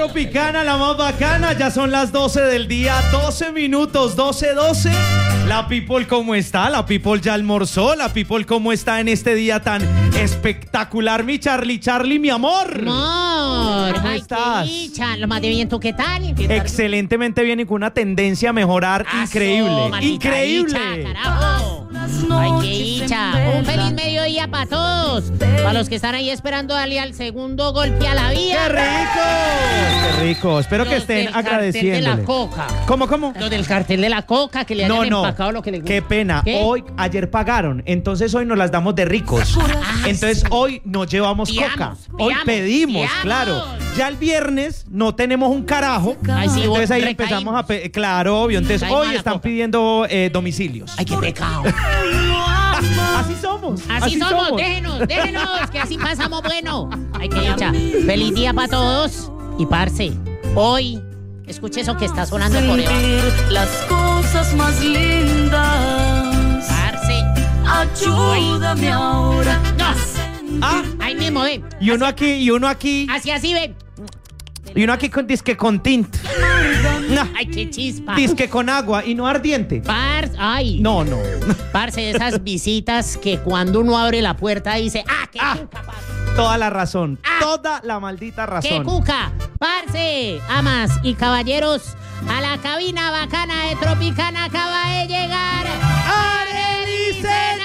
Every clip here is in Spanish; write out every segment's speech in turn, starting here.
Tropicana, la más bacana. Ya son las 12 del día, 12 minutos, 12:12. La people, ¿cómo está? La people ya almorzó. La people, ¿cómo está en este día tan espectacular? Mi Charlie, mi amor. Amor, ¿Cómo ay, estás? qué dicha, lo más de bien, ¿tú qué tal? Excelentemente bien y con una tendencia a mejorar increíble. Increíble. Dicha, carajo. Ay, qué dicha. Un feliz mediodía para todos. Para los que están ahí esperando darle al segundo golpe a la vida. ¡Qué rico! ¡Qué rico! Espero que estén agradeciéndole. Los del cartel de la coca. ¿Cómo? Los del cartel de la coca, que le hayan empacado lo que les gusta. Qué pena. Ayer pagaron, entonces hoy nos las damos de ricos. Entonces hoy nos llevamos coca. Hoy pedimos, claro. Ya el viernes no tenemos un carajo. Ay, sí, entonces ahí recaímos. empezamos a claro, obvio. Entonces Recaímos hoy a están coca. pidiendo domicilios. Ay, qué pecado. Así somos. Así somos, déjenos, que así pasamos bueno. Ay, qué dicha. Feliz día para todos. Y parce, hoy, escuche eso que está sonando por ahí. Las cosas más lindas. Parce. Ayúdame ahora. No. Ahí mismo, ve. Y uno aquí, Así, ve. y uno aquí con disque con tint. No, Ay, qué chispa. disque con agua y no ardiente. Parce, ay. No. Parce, esas visitas que cuando uno abre la puerta dice, qué cuca, parce. Toda la razón. Toda la maldita ¡Qué razón. cuca! Parce, amas y caballeros, a la cabina bacana de Tropicana acaba de llegar Arely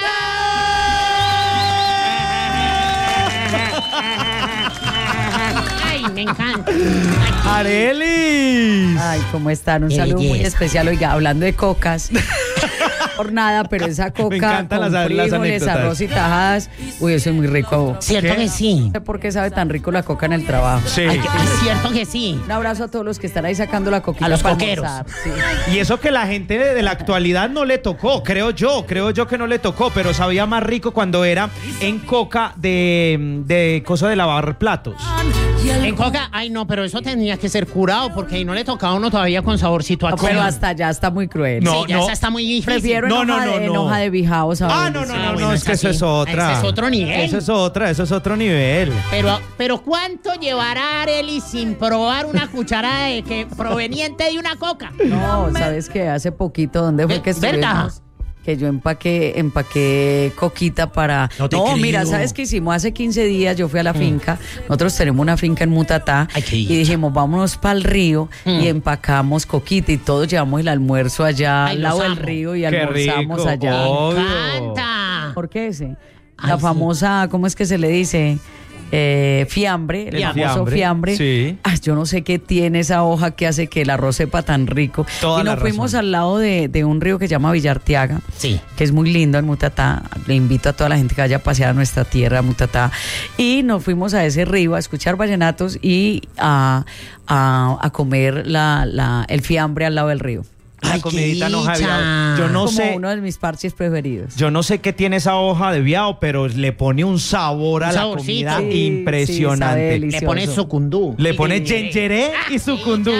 Senao. ¡Ay, me encanta! Arelis. Ay, ¿cómo están? Un Qué saludo muy belleza. especial. Oiga, hablando de cocas, por nada, pero esa coca encantan con las frijoles, anécdotas. arroz y tajadas, uy, eso es muy rico. ¿Cierto ¿Qué? que sí? No sé por qué sabe tan rico la coca en el trabajo. Sí. Ay, cierto que sí. Un abrazo a todos los que están ahí sacando la coquita A los para coqueros. almorzar. Sí. Y eso que la gente de la actualidad no le tocó, creo yo que no le tocó, pero sabía más rico cuando era en coca de cosa de lavar platos. En coca, ay no, pero eso tenía que ser curado porque ahí no le tocaba a uno todavía con saborcito a No, pero coca. hasta ya está muy cruel. No, Sí, ya esa está muy difícil. Prefiero No, en hoja de bijao, ¿sabes? No, es que eso es otra. Ese es otro nivel. Eso es otro nivel. Pero ¿cuánto llevará Arely sin probar una cucharada de que proveniente de una coca? No, ¿sabes qué? Hace poquito, ¿dónde fue que ¿Verdad? estuvimos? Que yo empaqué coquita para... No te mira, creo. ¿sabes qué hicimos? Hace 15 días yo fui a la finca. Nosotros tenemos una finca en Mutatá. Ay, qué y dicha. dijimos, vámonos para el río y empacamos coquita. Y todos llevamos el almuerzo allá Ay, al los lado del amo. río y Qué almorzamos rico. allá. Oh. ¡Me Obvio. encanta! ¿Por qué ese? Ay, La sí. famosa, ¿cómo es que se le dice? Fiambre, el famoso fiambre. Sí. Yo no sé qué tiene esa hoja que hace que el arroz sepa tan rico. Toda y nos la fuimos razón. al lado de un río que se llama Villarteaga, Sí. que es muy lindo en Mutatá. Le invito a toda la gente que vaya a pasear a nuestra tierra, Mutatá. Y nos fuimos a ese río a escuchar vallenatos y a comer el fiambre al lado del río. La Ay, comidita qué no dicha. javiao. Yo no Como sé. uno de mis parches preferidos. Yo no sé qué tiene esa hoja de viao, pero le pone un sabor a Un la saborcito. comida Sí, impresionante. sabe Le delicioso. pones sucundú. Le pone yengeré y sucundú.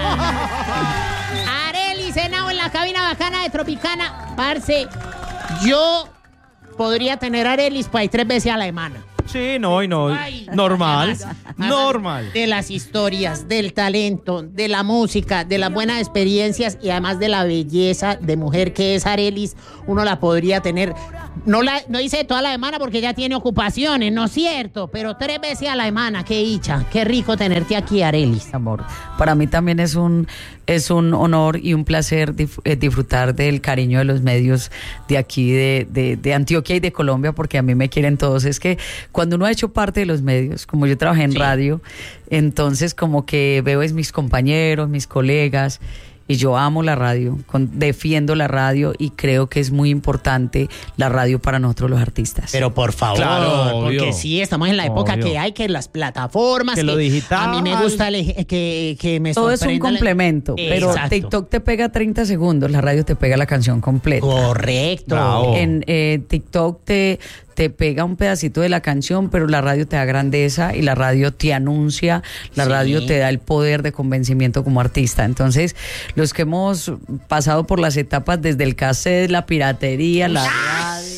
Arely Senao en la cabina bacana de Tropicana. Parce, yo podría tener Arelis para ir 3 veces a la semana. Sí, no. Ay, Normal. además, Normal. De las historias, del talento, de la música, de las buenas experiencias y además de la belleza de mujer que es Arelis, uno la podría tener. No dice toda la semana porque ya tiene ocupaciones, no es cierto, pero 3 veces a la semana, qué dicha, qué rico tenerte aquí, Arelis. Amor, para mí también es un honor y un placer disfrutar del cariño de los medios de aquí, de Antioquia y de Colombia, porque a mí me quieren todos. Es que cuando uno ha hecho parte de los medios, como yo trabajé en radio, entonces como que veo es mis compañeros, mis colegas, y yo amo la radio, defiendo la radio y creo que es muy importante la radio para nosotros los artistas. Pero por favor, Claro, porque obvio. sí, estamos en la época Obvio. que hay que las plataformas, Que lo digital. A mí me gusta que me Todo es un sorprenda complemento, pero Exacto. TikTok te pega 30 segundos, la radio te pega la canción completa. Correcto. Bravo. En TikTok te pega un pedacito de la canción, pero la radio te da grandeza y la radio te anuncia, la Sí. radio te da el poder de convencimiento como artista. Entonces, los que hemos pasado por las etapas desde el cassette, la piratería, la radio,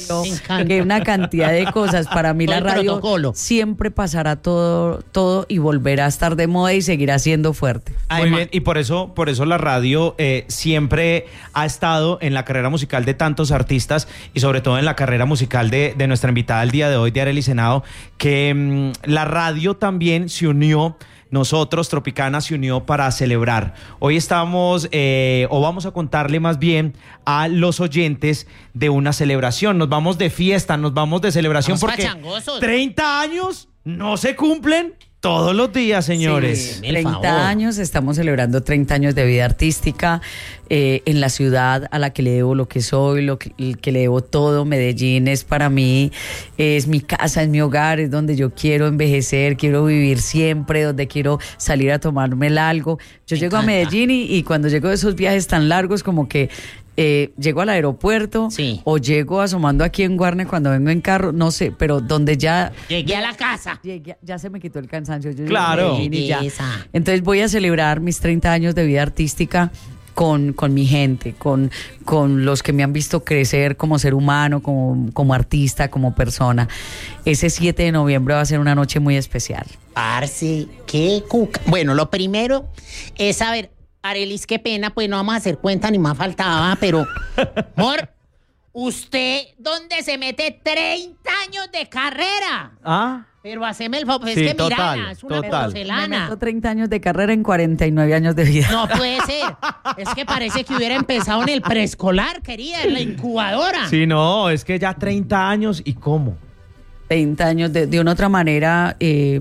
Me encanta. que una cantidad de cosas. Para mí Todo la el radio protocolo. siempre pasará todo y volverá a estar de moda y seguirá siendo fuerte. Muy bien, y por eso la radio siempre ha estado en la carrera musical de tantos artistas y sobre todo en la carrera musical de nuestra invitada el día de hoy, de Arelis Henao, que la radio también se unió. Nosotros, Tropicana, se unió para celebrar. Hoy estamos, o vamos a contarle más bien a los oyentes de una celebración. Nos vamos de fiesta, nos vamos de celebración Vamos porque pachangosos. 30 años no se cumplen todos los días, señores. Sí. 30 años, estamos celebrando 30 años de vida artística en la ciudad a la que le debo lo que soy, que le debo todo. Medellín es para mí, es mi casa, es mi hogar, es donde yo quiero envejecer, quiero vivir siempre, donde quiero salir a tomarme algo. Yo llego a Medellín y cuando llego de esos viajes tan largos como que llego al aeropuerto Sí. o llego asomando aquí en Guarne cuando vengo en carro, no sé, pero donde ya Llegué a la casa. ya se me quitó el cansancio. Yo llego a Claro. Medellín y ya. Belleza. Entonces voy a celebrar mis 30 años de vida artística con mi gente, con los que me han visto crecer como ser humano, como artista, como persona. Ese 7 de noviembre va a ser una noche muy especial. Parce, qué cuca. Bueno, lo primero es saber, Arelis, qué pena, pues no vamos a hacer cuenta ni más faltaba, pero, amor, ¿usted dónde se mete 30 años de carrera? Ah, Pero haceme el favor, es Sí, que total, mira, es una total. Me porcelana. meto 30 años de carrera en 49 años de vida. No puede ser. Es que parece que hubiera empezado en el preescolar, querida, en la incubadora. sí, no, es que ya 30 años y cómo. 30 años de una otra manera.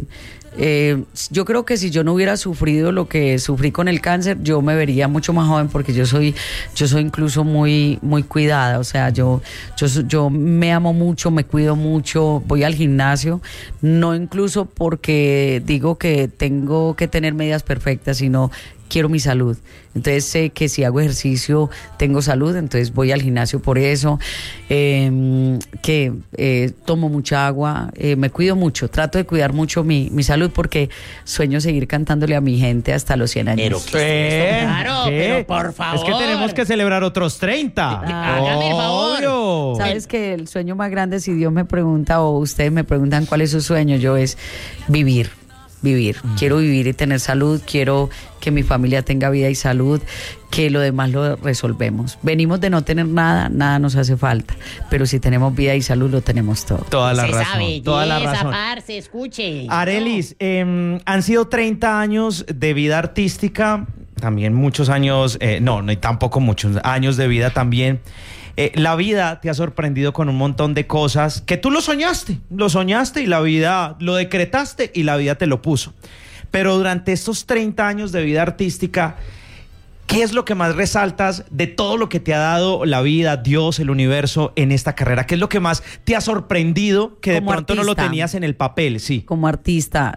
Yo creo que si yo no hubiera sufrido lo que sufrí con el cáncer, yo me vería mucho más joven porque yo soy incluso muy cuidada. O sea, yo me amo mucho, me cuido mucho, voy al gimnasio, no incluso porque digo que tengo que tener medidas perfectas, sino quiero mi salud. Entonces sé que si hago ejercicio tengo salud, entonces voy al gimnasio por eso, tomo mucha agua, me cuido mucho, trato de cuidar mucho mi salud porque sueño seguir cantándole a mi gente hasta los 100 años. Pero ¿qué es esto? Claro, pero por favor. Es que tenemos que celebrar otros 30. Hágame el favor. Obvio. Sabes que el sueño más grande, si Dios me pregunta o ustedes me preguntan cuál es su sueño, yo es vivir. Quiero vivir y tener salud, quiero que mi familia tenga vida y salud, que lo demás lo resolvemos. Venimos de no tener nada nos hace falta, pero si tenemos vida y salud lo tenemos todo. Toda la Esa razón. belleza, Toda la razón. parce, escuche. Arelis, han sido 30 años de vida artística, también muchos años, no, tampoco muchos años de vida también. La vida te ha sorprendido con un montón de cosas que tú lo soñaste y la vida lo decretaste y la vida te lo puso. Pero durante estos 30 años de vida artística, ¿qué es lo que más resaltas de todo lo que te ha dado la vida, Dios, el universo en esta carrera? ¿Qué es lo que más te ha sorprendido que de Como pronto no lo artista. tenías en el papel? Sí. Como artista,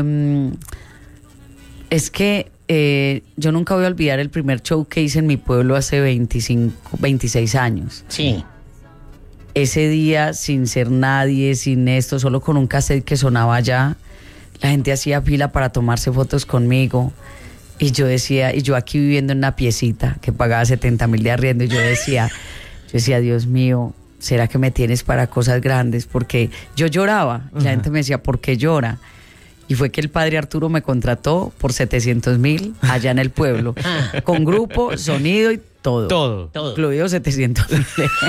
es que yo nunca voy a olvidar el primer show que hice en mi pueblo hace 26 años. Sí. Ese día, sin ser nadie, sin esto, solo con un cassette que sonaba allá, la gente hacía fila para tomarse fotos conmigo. Y yo decía, y yo aquí viviendo en una piecita que pagaba 70,000 de arriendo, y yo decía, Dios mío, ¿será que me tienes para cosas grandes? Porque yo lloraba, y la gente me decía, ¿por qué llora? Y fue que el padre Arturo me contrató por 700,000 allá en el pueblo, con grupo, sonido y todo. Todo. Incluido 700,000.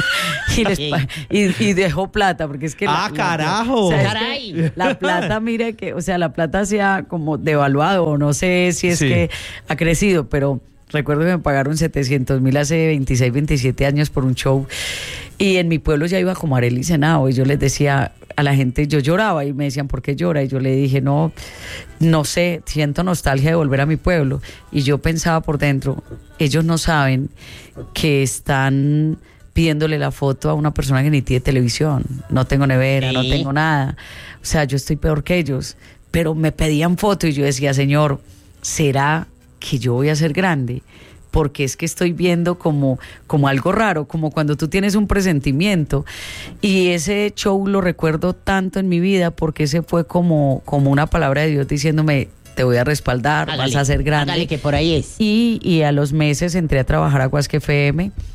y dejó plata, porque es que... ¡Carajo! o sea, es Caray. que la plata, mire que, o sea, la plata se ha como devaluado, o no sé si es Sí. que ha crecido, pero recuerdo que me pagaron 700,000 hace 26, 27 años por un show. Y en mi pueblo ya iba como Arelis Henao, y yo les decía a la gente, yo lloraba y me decían, ¿por qué llora? Y yo le dije, no sé, siento nostalgia de volver a mi pueblo. Y yo pensaba por dentro, ellos no saben que están pidiéndole la foto a una persona que ni tiene televisión, no tengo nevera, Sí. no tengo nada. O sea, yo estoy peor que ellos, pero me pedían foto y yo decía, Señor, ¿será que yo voy a ser grande? Porque es que estoy viendo como algo raro, como cuando tú tienes un presentimiento. Y ese show lo recuerdo tanto en mi vida porque ese fue como una palabra de Dios diciéndome, te voy a respaldar, vas a ser grande. Hágale que por ahí es. Y a los meses entré a trabajar a Guasque FM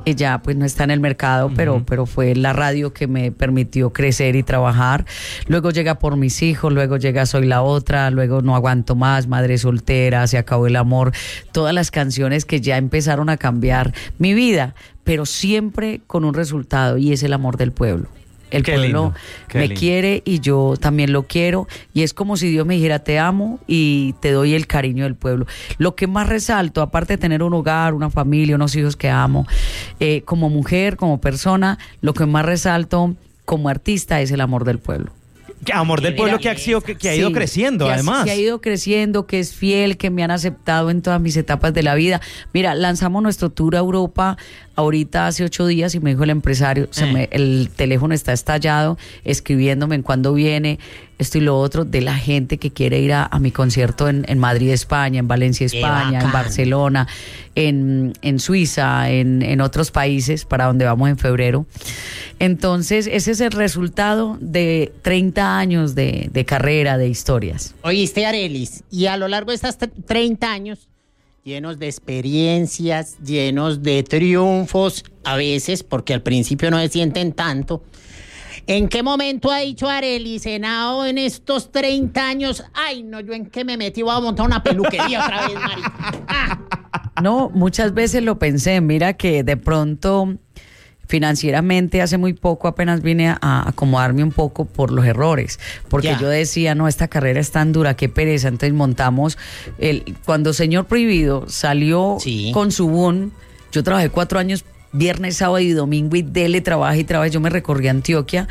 ella pues no está en el mercado, pero fue la radio que me permitió crecer y trabajar. Luego llega Por mis hijos, luego llega Soy la otra, luego No aguanto más, Madre soltera, Se acabó el amor, todas las canciones que ya empezaron a cambiar mi vida, pero siempre con un resultado, y es el amor del pueblo. El Qué pueblo lindo, qué me lindo. quiere y yo también lo quiero, y es como si Dios me dijera te amo y te doy el cariño del pueblo. Lo que más resalto, aparte de tener un hogar, una familia, unos hijos que amo, como mujer, como persona, lo que más resalto como artista es el amor del pueblo. Amor del pueblo que ha ido Sí, creciendo, además. Que ha ido creciendo, que es fiel, que me han aceptado en todas mis etapas de la vida. Mira, lanzamos nuestro tour a Europa ahorita hace 8 días y me dijo el empresario, el teléfono está estallado, escribiéndome en cuándo viene, esto y lo otro, de la gente que quiere ir a mi concierto en Madrid, España, en Valencia, Qué España, en bacán. Barcelona, en Suiza, en otros países, para donde vamos en febrero. Entonces, ese es el resultado de 30 años de carrera, de historias. Oíste, Arelis, y a lo largo de estos 30 años, llenos de experiencias, llenos de triunfos, a veces, porque al principio no se sienten tanto, ¿en qué momento ha dicho Arelis Henao en estos 30 años? Ay, no, yo en qué me metí, voy a montar una peluquería otra vez, marica. No, muchas veces lo pensé. Mira que de pronto financieramente hace muy poco apenas vine a acomodarme un poco por los errores, porque Ya. yo decía, no, esta carrera es tan dura, qué pereza. Entonces montamos, cuando Señor Prohibido salió Sí. con su boom, yo trabajé 4 años, viernes, sábado y domingo, y dele, trabajé y trabajé, yo me recorrí Antioquia.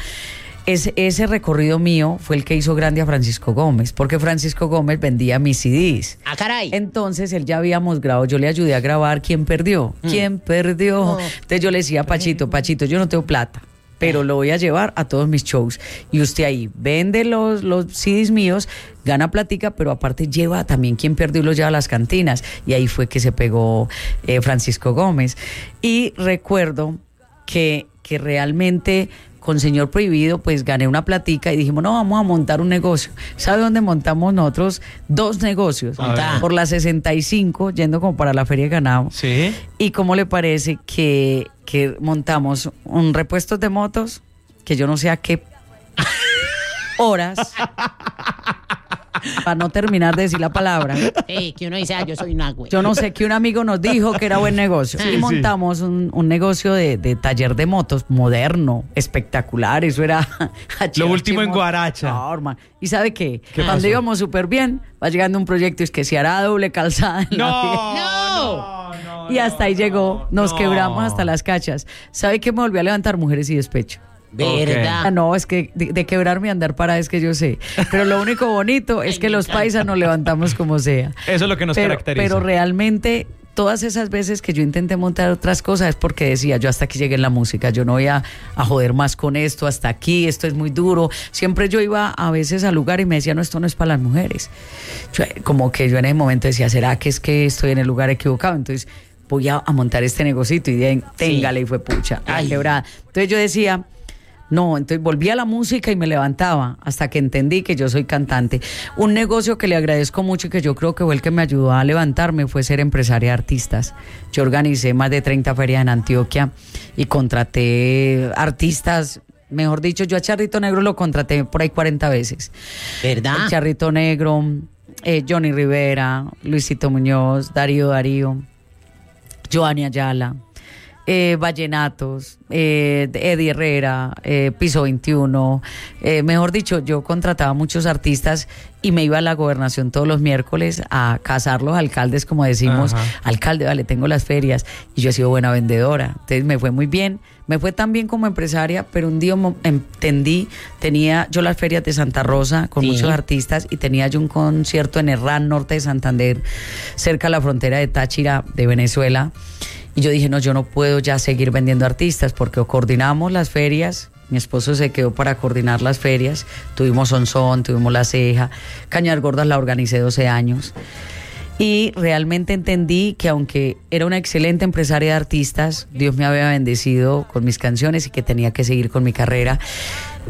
Ese recorrido mío fue el que hizo grande a Francisco Gómez, porque Francisco Gómez vendía mis CDs. Ah, caray. Entonces él ya habíamos grabado, yo le ayudé a grabar ¿Quién perdió? ¿Quién perdió? No. Entonces yo le decía a Pachito, yo no tengo plata, pero lo voy a llevar a todos mis shows. Y usted ahí vende los CDs míos, gana platica, pero aparte lleva también ¿Quién perdió? Y lo lleva a las cantinas. Y ahí fue que se pegó Francisco Gómez. Y recuerdo que realmente con Señor Prohibido pues gané una platica y dijimos, no, vamos a montar un negocio. ¿Sabe dónde montamos nosotros? 2 negocios. A ver. Por la 65, yendo como para la Feria de Ganado. Sí. ¿Y cómo le parece que montamos un repuesto de motos, que yo no sé a qué horas, para no terminar de decir la palabra, Que uno dice, yo soy una güey. yo no sé, que un amigo nos dijo que era buen negocio. Sí, Y montamos un negocio de taller de motos moderno, espectacular. Eso era Lo último en Guaracha. No, hermano. ¿Y sabe qué? ¿Qué Cuando pasó? íbamos súper bien, va llegando un proyecto, es que se hará doble calzada en la No. y hasta ahí llegó, nos no. quebramos hasta las cachas. ¿Sabe qué me volvió a levantar? Mujeres y despecho. ¿Verdad? Ah, no, es que de quebrarme y andar para es que yo sé. Pero lo único bonito es que los paisas nos levantamos como sea. Eso es lo que nos caracteriza. Pero realmente todas esas veces que yo intenté montar otras cosas es porque decía, yo hasta aquí llegué en la música, yo no voy a joder más con esto, hasta aquí, esto es muy duro. Siempre yo iba a veces al lugar y me decía, no, esto no es para las mujeres. Como que yo en ese momento decía, ¿será que es que estoy en el lugar equivocado? Entonces voy a montar este negocito y téngale, y fue pucha, Ay. quebrada. Entonces yo decía, no, entonces volví a la música y me levantaba hasta que entendí que yo soy cantante. Un negocio que le agradezco mucho y que yo creo que fue el que me ayudó a levantarme fue ser empresaria de artistas. Yo organicé más de 30 ferias en Antioquia y contraté artistas. Mejor dicho, yo a Charrito Negro lo contraté por ahí 40 veces. ¿Verdad? El Charrito Negro, Johnny Rivera, Luisito Muñoz, Darío, Giovanni Ayala, Vallenatos, Eddie Herrera, Piso 21, mejor dicho, yo contrataba muchos artistas y me iba a la gobernación todos los miércoles a cazar los alcaldes, como decimos, Ajá. alcalde, vale, tengo las ferias, y yo he sido buena vendedora, entonces me fue muy bien, me fue tan bien como empresaria, pero un día entendí, tenía yo las ferias de Santa Rosa con Sí. muchos artistas y tenía yo un concierto en Herrán, norte de Santander, cerca de la frontera de Táchira, de Venezuela. Y yo dije, no, yo no puedo ya seguir vendiendo artistas porque o coordinamos las ferias, mi esposo se quedó para coordinar las ferias, tuvimos Sonsón, tuvimos La Ceja, Cañas Gordas la organicé 12 años. Y realmente entendí que aunque era una excelente empresaria de artistas, Dios me había bendecido con mis canciones y que tenía que seguir con mi carrera.